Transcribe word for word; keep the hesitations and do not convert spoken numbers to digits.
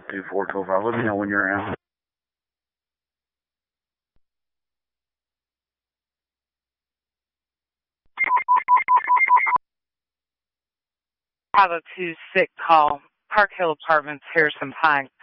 two four two five. Let me know when you're around. five oh two sick call. Park Hill Apartments, Harrison Pike.